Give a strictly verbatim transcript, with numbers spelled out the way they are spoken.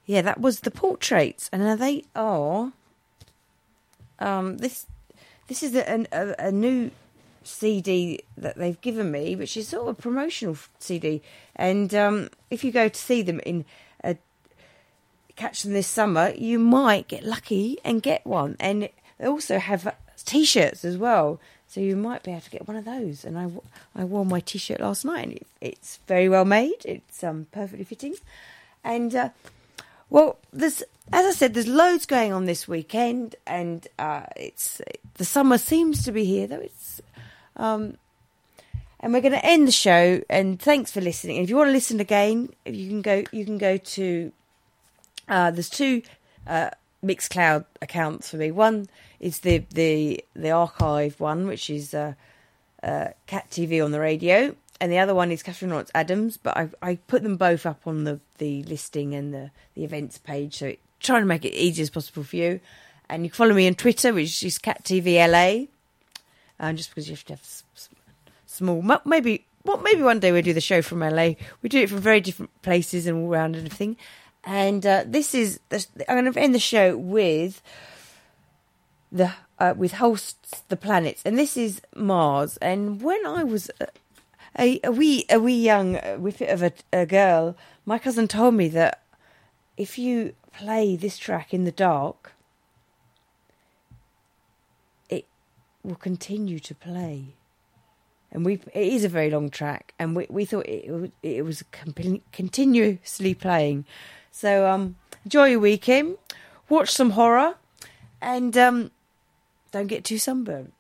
yeah, that was the Portraits, and now they are. Um, this this is a, a, a new C D that they've given me, which is sort of a promotional C D. And um, if you go to see them in a, catch them this summer, you might get lucky and get one. And they also have T-shirts as well, so you might be able to get one of those. And I, I wore my T-shirt last night, and it, it's very well made. It's um, perfectly fitting, and. Uh, Well, there's, as I said, there's loads going on this weekend, and uh, it's the summer seems to be here, though. It's, um, and we're going to end the show. And thanks for listening. And if you want to listen again, you can go. You can go to. Uh, there's two uh, Mixcloud accounts for me. One is the the the archive one, which is uh, uh, Cat T V on the radio. And the other one is Catherine Lawrence Adams, but I I put them both up on the, the listing and the, the events page, so it, trying to make it easy as possible for you. And you can follow me on Twitter, which is Cat T V L A, uh, just because you have to have s- small, maybe well, maybe one day we'll do the show from L A. We do it from very different places and all around and everything. And uh, this is, the, I'm going to end the show with the uh, with Hosts the Planets, and this is Mars. And when I was... Uh, A, a wee, a wee young whippet of a, a girl, my cousin told me that if you play this track in the dark, it will continue to play. And we, it is a very long track, and we, we thought it, it was continuously playing. So um, enjoy your weekend, watch some horror, and um, don't get too sunburned.